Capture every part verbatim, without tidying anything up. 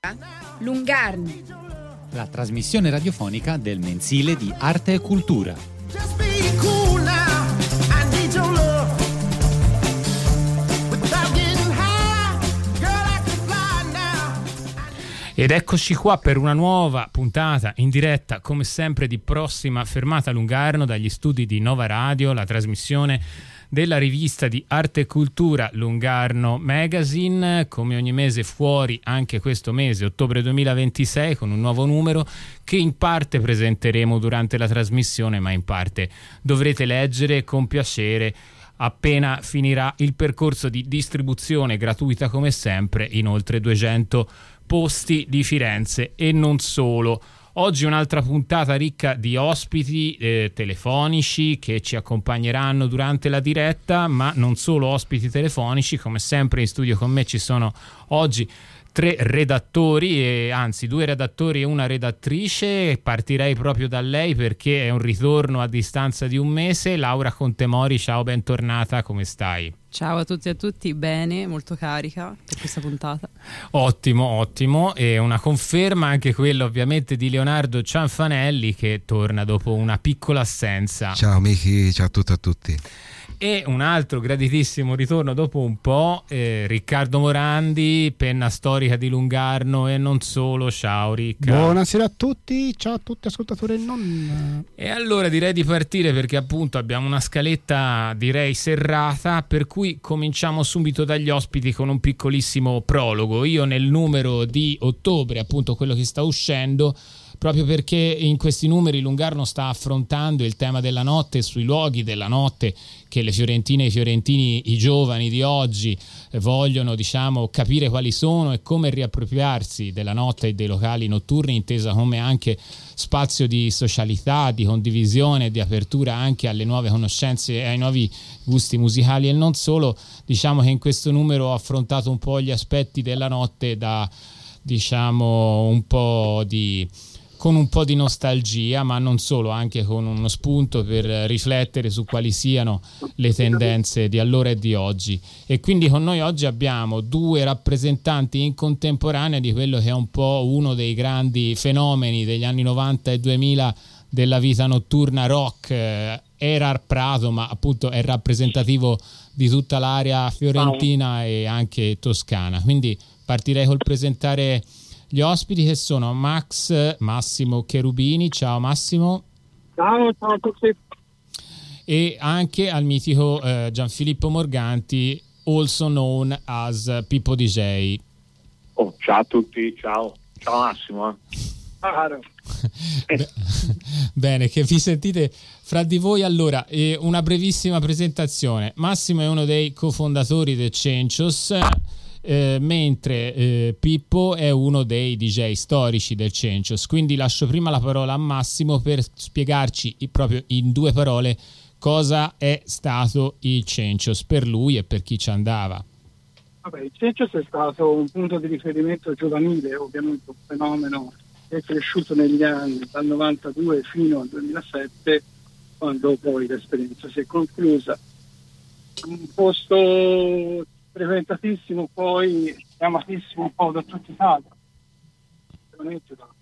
Lungarno, la trasmissione radiofonica del mensile di Arte e Cultura. Ed eccoci qua per una nuova puntata in diretta, come sempre, di Prossima Fermata Lungarno dagli studi di Nova Radio, la trasmissione della rivista di Arte e Cultura Lungarno Magazine, come ogni mese fuori anche questo mese, ottobre duemilaventisei, con un nuovo numero che in parte presenteremo durante la trasmissione, ma in parte dovrete leggere con piacere appena finirà il percorso di distribuzione gratuita come sempre in oltre duecento posti di Firenze e non solo. Oggi un'altra puntata ricca di ospiti eh, telefonici che ci accompagneranno durante la diretta, ma non solo ospiti telefonici. Come sempre in studio con me ci sono oggi tre redattori, e anzi due redattori e una redattrice. Partirei proprio da lei perché è un ritorno a distanza di un mese. Laura Contemori, ciao, bentornata, come stai? Ciao a tutti e a tutti, bene, molto carica per questa puntata. Ottimo, ottimo, e una conferma anche quella ovviamente di Leonardo Cianfanelli, che torna dopo una piccola assenza. Ciao Michi, ciao a tutti e a tutti. E un altro graditissimo ritorno dopo un po', eh, Riccardo Morandi, penna storica di Lungarno e non solo. Ciao Ricca. Buonasera a tutti, ciao a tutti ascoltatori e non. E allora direi di partire perché appunto abbiamo una scaletta direi serrata, per cui cominciamo subito dagli ospiti con un piccolissimo prologo. Io nel numero di ottobre, appunto quello che sta uscendo, proprio perché in questi numeri Lungarno sta affrontando il tema della notte, sui luoghi della notte che le fiorentine e i fiorentini, i giovani di oggi vogliono, diciamo, capire quali sono e come riappropriarsi della notte e dei locali notturni, intesa come anche spazio di socialità, di condivisione, di apertura anche alle nuove conoscenze e ai nuovi gusti musicali e non solo. Diciamo che in questo numero ho affrontato un po' gli aspetti della notte da, diciamo, un po' di con un po' di nostalgia, ma non solo, anche con uno spunto per riflettere su quali siano le tendenze di allora e di oggi. E quindi con noi oggi abbiamo due rappresentanti in contemporanea di quello che è un po' uno dei grandi fenomeni degli anni novanta e duemila della vita notturna rock. Era Prato, ma appunto è rappresentativo di tutta l'area fiorentina e anche toscana. Quindi partirei col presentare gli ospiti, che sono Max Massimo Cherubini. Ciao Massimo. Ciao, ciao a tutti. E anche al mitico eh, Gianfilippo Morganti, also known as Pippo D J. Oh, ciao a tutti, ciao. Ciao Massimo. Eh. Bene, che vi sentite fra di voi. Allora, eh, una brevissima presentazione. Massimo è uno dei cofondatori del Cencios, Eh, mentre eh, Pippo è uno dei D J storici del Cencios. Quindi lascio prima la parola a Massimo per spiegarci proprio in due parole cosa è stato il Cencios per lui e per chi ci andava. Vabbè, il Cencios è stato un punto di riferimento giovanile, ovviamente un fenomeno che è cresciuto negli anni dal novantadue fino al duemilasette, quando poi l'esperienza si è conclusa. Un posto frequentatissimo, poi amatissimo un po' da tutta Italia, veramente da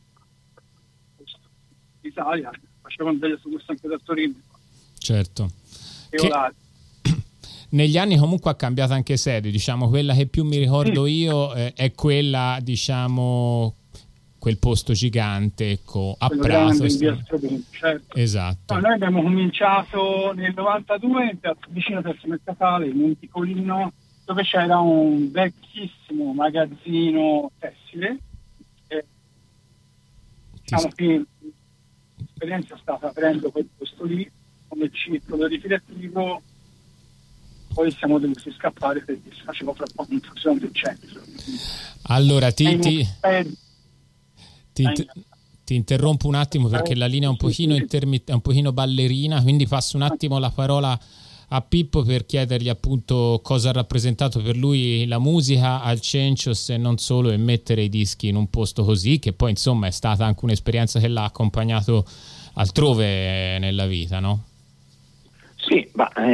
Italia, facevano delle succursali anche da Torino. Certo. Che negli anni comunque ha cambiato anche sede, diciamo quella che più mi ricordo sì. io eh, è quella, diciamo, quel posto gigante, ecco, a quello Prato. Grande, in via Strobini, certo. Esatto. No, noi abbiamo cominciato nel novantadue in piazza, vicino a Piazza Mercatale, in un picolino, dove c'era un vecchissimo magazzino tessile. E, diciamo che l'esperienza è stata aprendo quel posto lì come circolo ricreativo, poi siamo dovuti scappare perché si faceva troppa confusione del centro. Allora ti, ti, ti, ti interrompo un attimo perché la linea è un pochino, intermit- è un pochino ballerina, quindi passo un attimo la parola a Pippo per chiedergli appunto cosa ha rappresentato per lui la musica al Cencios e non solo, e mettere i dischi in un posto così, che poi insomma è stata anche un'esperienza che l'ha accompagnato altrove nella vita, no? Sì, ma